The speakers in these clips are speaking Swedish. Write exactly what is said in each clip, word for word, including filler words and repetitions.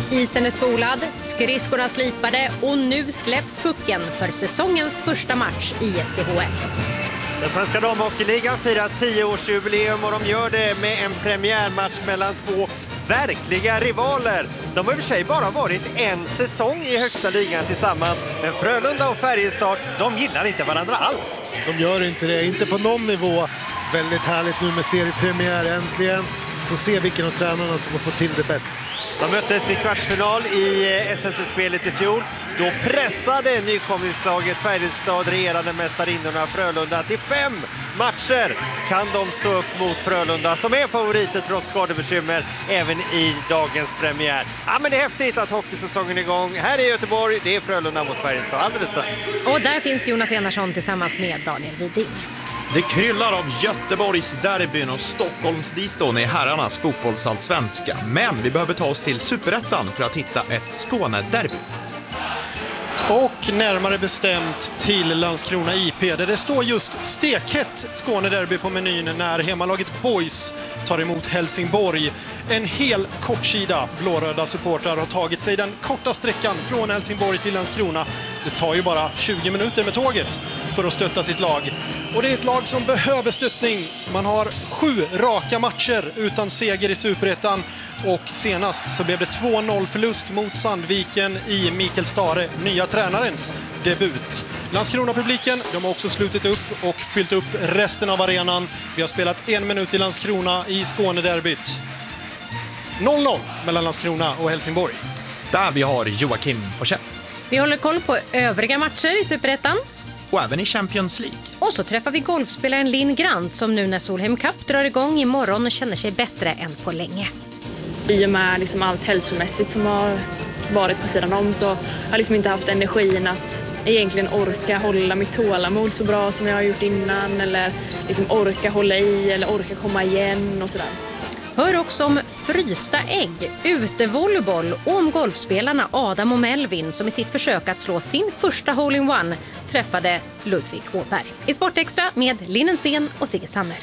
Isen är spolad, skridskorna slipade och nu släpps pucken för säsongens första match i S D H L. Den svenska damhockeyligan firar tio-årsjubileum och de gör det med en premiärmatch mellan två verkliga rivaler. De har i och för sig bara varit en säsong i högsta ligan tillsammans, men Frölunda och Färjestad, de gillar inte varandra alls. De gör inte det, inte på någon nivå. Väldigt härligt nu med seriepremiär äntligen. Får se vilken av tränarna som har fått till det bäst. De möttes i kvartsfinal i S M-spelet i fjol. Då pressade nykomlingslaget Färjestad regerande mästarinnorna Frölunda till fem matcher. Kan de stå upp mot Frölunda som är favoriter trots skadebekymmer även i dagens premiär. Ja, men det är häftigt att hockeysäsongen är igång. Här i Göteborg, det är Frölunda mot Färjestad alldeles strax. Och där finns Jonas Enarsson tillsammans med Daniel Widing. Det kryllar av Göteborgs derbyn och Stockholms diton i herrarnas fotbollsallsvenska. Men vi behöver ta oss till Superettan för att hitta ett Skåne-derby. Och närmare bestämt till Landskrona I P där det står just stekhett Skåne-derby på menyn när hemmalaget Boys tar emot Helsingborg. En hel kortsida blåröda supportrar har tagit sig den korta sträckan från Helsingborg till Landskrona. Det tar ju bara tjugo minuter med tåget för att stötta sitt lag. Och det är ett lag som behöver stöttning. Man har sju raka matcher utan seger i Superettan. Och senast så blev det två noll förlust mot Sandviken i Mikael Stare, nya tränarens debut. Landskrona-publiken, de har också slutit upp och fyllt upp resten av arenan. Vi har spelat en minut i Landskrona i Skåne-derbyt. noll noll mellan Landskrona och Helsingborg. Där vi har Joakim Forsell. Vi håller koll på övriga matcher i Superettan. Och även i Champions League. Och så träffar vi golfspelaren Linn Grant som nu när Solheim Cup drar igång imorgon känner sig bättre än på länge. I och med liksom allt hälsomässigt som har varit på sidan om så har jag liksom inte haft energin att egentligen orka hålla mitt tålamod så bra som jag har gjort innan. Eller liksom orka hålla i eller orka komma igen och sådär. Hör också om frysta ägg, utevolleyboll och om golfspelarna Adam och Melvin som i sitt försök att slå sin första hole-in-one träffade Ludvig Åberg. I Sportextra med Linnensen och Sigge Sanner.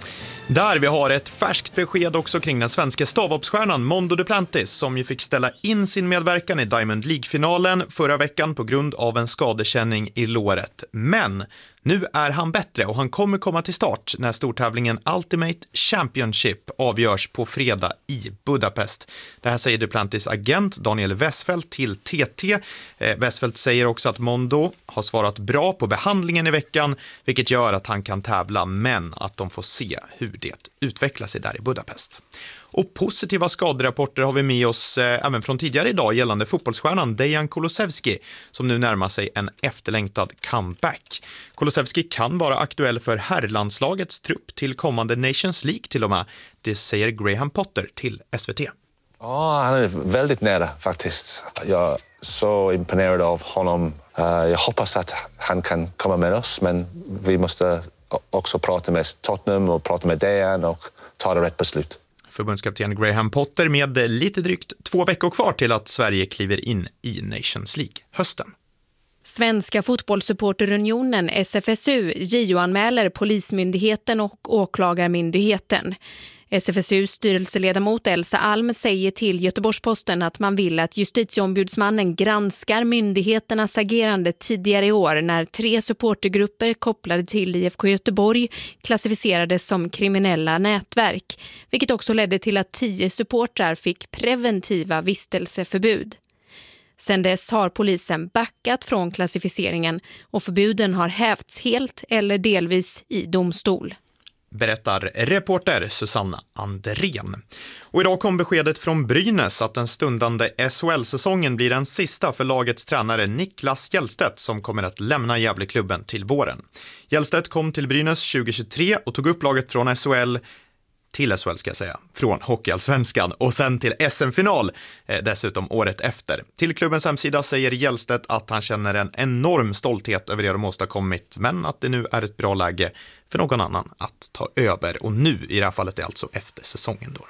Där vi har ett färskt besked också kring den svenska stavhoppsstjärnan Mondo Duplantis som ju fick ställa in sin medverkan i Diamond League-finalen förra veckan på grund av en skadekänning i låret. Men nu är han bättre och han kommer komma till start när stortävlingen Ultimate Championship avgörs på fredag i Budapest. Det här säger Duplantis agent Daniel Westfeldt till T T. Eh, Westfeldt säger också att Mondo har svarat bra på behandlingen i veckan, vilket gör att han kan tävla, men att de får se hur det utvecklar sig där i Budapest. Och positiva skaderapporter har vi med oss eh, även från tidigare idag gällande fotbollsstjärnan Dejan Kulusevski som nu närmar sig en efterlängtad comeback. Kulusevski kan vara aktuell för herrlandslagets trupp till kommande Nations League till och med. Det säger Graham Potter till S V T. Ja, han är väldigt nära faktiskt. Jag är så imponerad av honom. Jag hoppas att han kan komma med oss, men vi måste också prata med Tottenham och prata med Dejan och ta det rätt beslut. Förbundskapten Graham Potter med lite drygt två veckor kvar till att Sverige kliver in i Nations League hösten. Svenska fotbollssupporterunionen S F S U J O-anmäler Polismyndigheten och Åklagarmyndigheten. S F S U:s styrelseledamot Elsa Alm säger till Göteborgs-Posten att man vill att justitieombudsmannen granskar myndigheternas agerande tidigare i år när tre supportergrupper kopplade till I F K Göteborg klassificerades som kriminella nätverk, vilket också ledde till att tio supportrar fick preventiva vistelseförbud. Sedan dess har polisen backat från klassificeringen och förbuden har hävts helt eller delvis i domstol. Berättar reporter Susanna Andrén. Och idag kom beskedet från Brynäs att den stundande S H L-säsongen blir den sista för lagets tränare Niklas Hjellstedt som kommer att lämna Gävleklubben till våren. Hjellstedt kom till Brynäs tjugohundratjugotre och tog upp laget från S H L till S H L ska jag säga, från Hockeyallsvenskan och sen till S M-final eh, dessutom året efter. Till klubbens hemsida säger Hjellstedt att han känner en enorm stolthet över det de åstadkommit, men att det nu är ett bra läge för någon annan att ta över. Och nu i det här fallet är alltså efter säsongen då.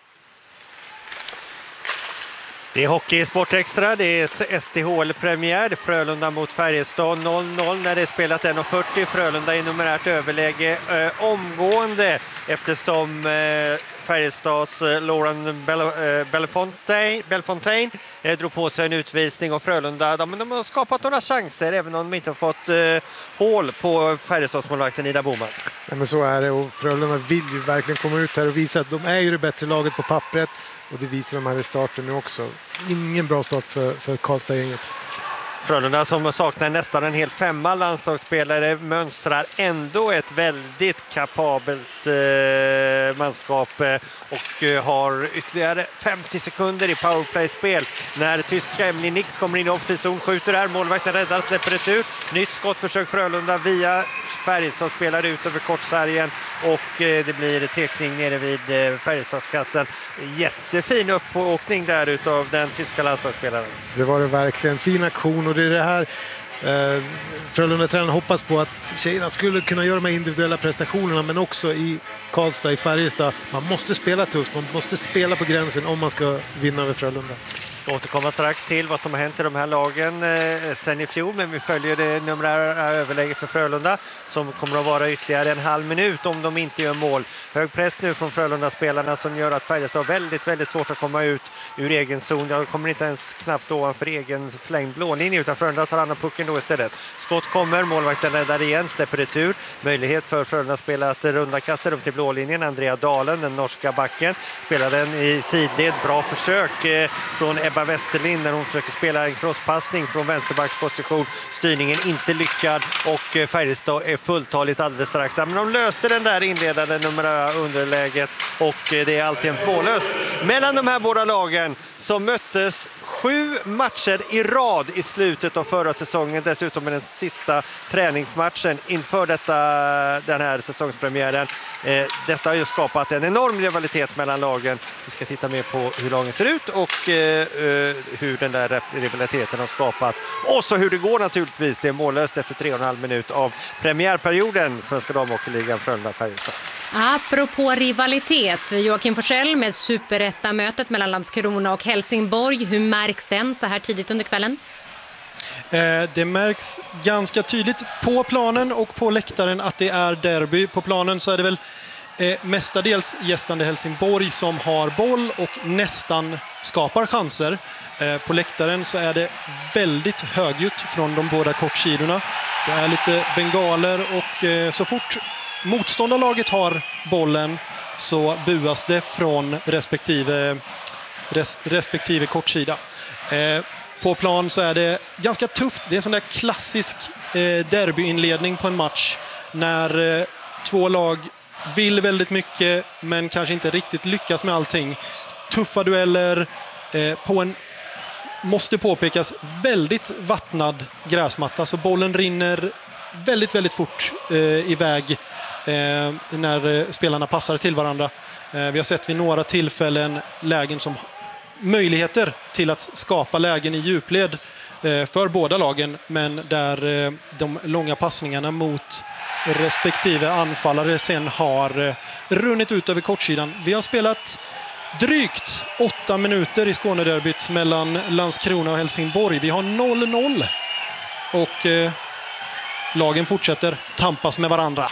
Det är hockey i Sportextra, det är S D H L-premiär, Frölunda mot Färjestad noll noll när det är spelat en fyrtio. Frölunda i numerärt överläge eh, omgående eftersom eh, Färjestads Lauren Bellefontaine, Bellefontaine drog på sig en utvisning och Frölunda de, de har skapat några chanser även om de inte har fått uh, hål på Färjestadsmålvakten Ida Boman. Ja, men så är det och Frölunda vill ju verkligen komma ut här och visa att de är ju det bättre laget på pappret och det visar de här i starten nu också. Ingen bra start för, för Karlstad-gänget. Frölunda som saknar nästan en hel femma landslagsspelare mönstrar ändå ett väldigt kapabelt eh, manskap eh, och eh, har ytterligare femtio sekunder i powerplay-spel när tyska Emily Nix kommer in i offside-zon, skjuter här, målvakten räddar, släpper ett ut. Nytt skottförsök Frölunda via Färjestad spelar ut över kortsargen och eh, det blir teckning nere vid eh, Färjestadskassen. Jättefin uppåkning där utav den tyska landslagsspelaren. Det var det verkligen, fin aktion och det är det här eh, Frölunda-tränaren hoppas på att tjejerna skulle kunna göra de här individuella prestationerna men också i Karlstad, i Färjestad. Man måste spela tufft, man måste spela på gränsen om man ska vinna över Frölunda. Vi ska återkomma strax till vad som har hänt i de här lagen eh, sen i fjol, men vi följer det numerära överläget för Frölunda som kommer att vara ytterligare en halv minut om de inte gör mål. Hög press nu från Frölunda-spelarna som gör att Färjestad har väldigt, väldigt svårt att komma ut ur egen zon. Jag kommer inte ens knappt ovanför egen förlängd blålinje utan Frölunda tar an pucken då istället. Skott kommer, målvakten räddar igen, släpper retur. Möjlighet för Frölunda-spelare att runda kassar upp till blålinjen. Andrea Dalen, den norska backen, spelar den i sidled. Bra försök eh, från Ebba Westerlind när hon försöker spela en crosspassning från vänsterbacksposition. Styrningen inte lyckad och eh, Färjestad är fulltaligt alldeles strax. Men de löste den där inledande numerära underläget och eh, det är alltid mållöst. Mellan de här båda lagen som möttes sju matcher i rad i slutet av förra säsongen. Dessutom med den sista träningsmatchen inför detta, den här säsongspremiären. Eh, detta har ju skapat en enorm rivalitet mellan lagen. Vi ska titta mer på hur lagen ser ut och eh, hur den där rivaliteten har skapats. Och så hur det går naturligtvis. Det är mållöst efter tre och en halv minut av premiärperioden. Svenska damhockeyligan Frölunda-Färjestad. Apropå rivalitet, Joakim Forsell med superettamötet mellan Landskrona och Helsingborg. Hur märks den så här tidigt under kvällen? Eh, det märks ganska tydligt på planen och på läktaren att det är derby. På planen så är det väl eh, mestadels gästande Helsingborg som har boll och nästan skapar chanser. Eh, på läktaren så är det väldigt högljutt från de båda kortsidorna. Det är lite bengaler och eh, så fort motståndarlaget har bollen så buas det från respektive, res, respektive kortsida. Eh, på plan så är det ganska tufft. Det är en sån där klassisk eh, derbyinledning på en match när eh, två lag vill väldigt mycket men kanske inte riktigt lyckas med allting. Tuffa dueller eh, på en, måste påpekas, väldigt vattnad gräsmatta. Så bollen rinner väldigt, väldigt fort eh, iväg Eh, när eh, spelarna passar till varandra. Eh, vi har sett vid några tillfällen lägen som möjligheter till att skapa lägen i djupled eh, för båda lagen, men där eh, de långa passningarna mot respektive anfallare sen har eh, runnit ut över kortsidan. Vi har spelat drygt åtta minuter i Skånederbyt mellan Landskrona och Helsingborg. Vi har noll noll och eh, lagen fortsätter tampas med varandra.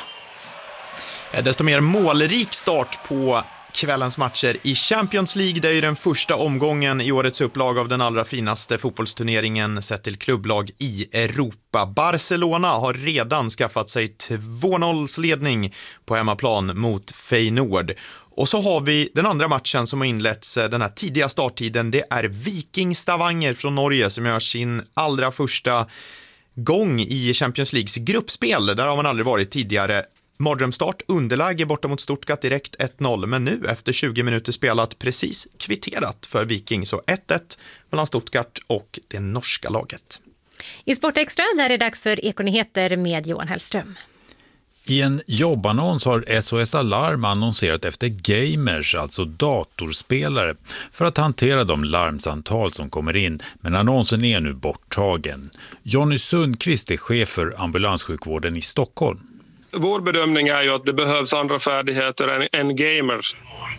Desto mer målrik start på kvällens matcher i Champions League. Det är ju den första omgången i årets upplag av den allra finaste fotbollsturneringen sett till klubblag i Europa. Barcelona har redan skaffat sig två noll-ledning på hemmaplan mot Feyenoord. Och så har vi den andra matchen som har inletts den här tidiga starttiden. Det är Viking Stavanger från Norge som gör sin allra första gång i Champions Leagues gruppspel. Där har man aldrig varit tidigare. Mardrömstart, underläge borta mot Stuttgart direkt ett noll, men nu efter tjugo minuter spelat precis kvitterat för Viking, så ett ett mellan Stuttgart och det norska laget. I Sportextra där är det dags för Ekonyheter med Johan Hellström. I en jobbannons har S O S Alarm annonserat efter gamers, alltså datorspelare, för att hantera de larmsamtal som kommer in, men annonsen är nu borttagen. Jonny Sundqvist är chef för ambulanssjukvården i Stockholm. Vår bedömning är ju att det behövs andra färdigheter än, än gamers.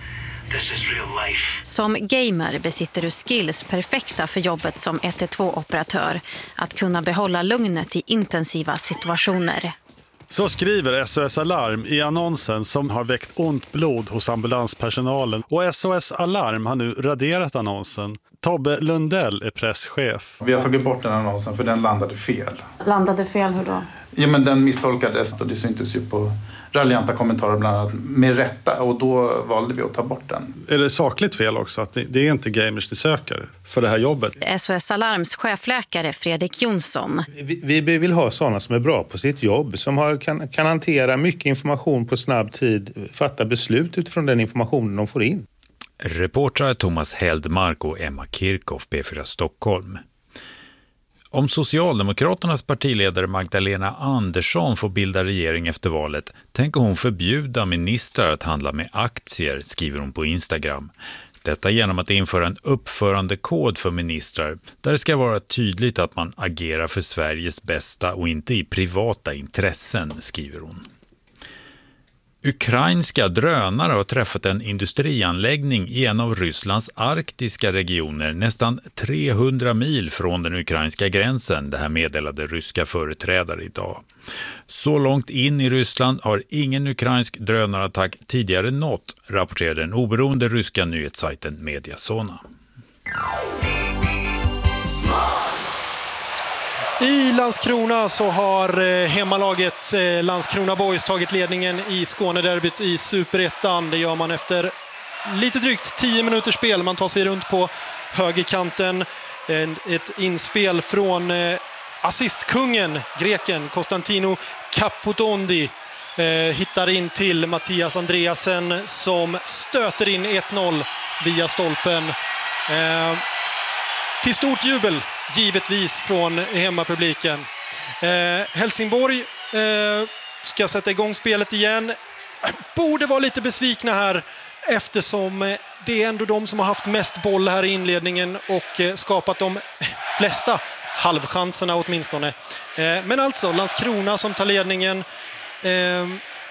Som gamer besitter du skills perfekta för jobbet som ett ett två-operatör. Att kunna behålla lugnet i intensiva situationer. Så skriver S O S Alarm i annonsen som har väckt ont blod hos ambulanspersonalen. Och S O S Alarm har nu raderat annonsen. Tobbe Lundell är presschef. Vi har tagit bort den annonsen för den landade fel. Landade fel hur då? Ja, men den misstolkades och det syntes ju på raljanta kommentarer bland annat med rätta, och då valde vi att ta bort den. Är det sakligt fel också att det, det är inte gamers de söker för det här jobbet? S O S Alarms chefläkare Fredrik Jonsson. Vi, vi vill ha sådana som är bra på sitt jobb, som har, kan, kan hantera mycket information på snabb tid, fatta beslut utifrån den informationen de får in. Reportrar Thomas Heldmark och Emma Kirchhoff, P fyra Stockholm. Om Socialdemokraternas partiledare Magdalena Andersson får bilda regering efter valet tänker hon förbjuda ministrar att handla med aktier, skriver hon på Instagram. Detta genom att införa en uppförandekod för ministrar där det ska vara tydligt att man agerar för Sveriges bästa och inte i privata intressen, skriver hon. Ukrainska drönare har träffat en industrianläggning i en av Rysslands arktiska regioner nästan trehundra mil från den ukrainska gränsen, det här meddelade ryska företrädare idag. Så långt in i Ryssland har ingen ukrainsk drönarattack tidigare nått, rapporterade den oberoende ryska nyhetssajten Mediazona. I Landskrona så har hemmalaget Landskrona Boys tagit ledningen i Skånederbyt i Superettan. Det gör man efter lite drygt tio minuters spel. Man tar sig runt på högerkanten. Ett inspel från assistkungen, greken Konstantino Capotondi. Hittar in till Mattias Andreasen som stöter in ett noll via stolpen. Till stort jubel givetvis från hemmapubliken. Eh, Helsingborg eh, ska sätta igång spelet igen. Borde vara lite besvikna här eftersom det är ändå de som har haft mest boll här i inledningen och eh, skapat de flesta halvchanserna åtminstone. Eh, men alltså Landskrona som tar ledningen. Eh,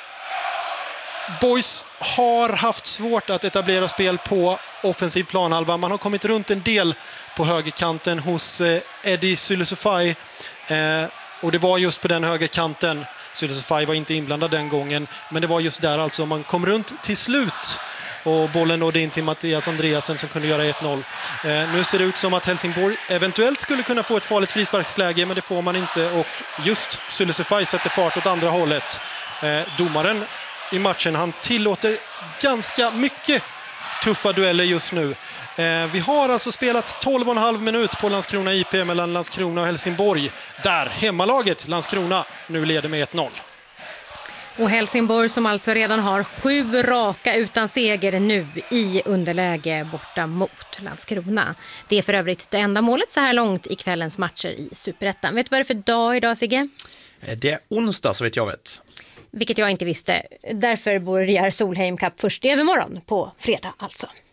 Boys har haft svårt att etablera spel på offensiv planhalva. Man har kommit runt en del på högerkanten hos eh, Eddie Sylisufaj. Eh, och det var just på den högerkanten. Sylisufaj var inte inblandad den gången. Men det var just där alltså man kom runt till slut. Och bollen nådde in till Mattias Andreasen som kunde göra ett noll. Eh, nu ser det ut som att Helsingborg eventuellt skulle kunna få ett farligt frisparksläge. Men det får man inte. Och just Sylisufaj sätter fart åt andra hållet. Eh, domaren i matchen, han tillåter ganska mycket tuffa dueller just nu. Eh, vi har alltså spelat tolv och en halv minut på Landskrona I P mellan Landskrona och Helsingborg. Där hemmalaget Landskrona nu leder med ett noll. Och Helsingborg som alltså redan har sju raka utan seger nu i underläge borta mot Landskrona. Det är för övrigt det enda målet så här långt i kvällens matcher i Superettan. Vet du vad det är för dag idag, Sigge? Det är onsdag så vet jag vet. Vilket jag inte visste. Därför börjar Solheim Cup först i övermorgon på fredag alltså.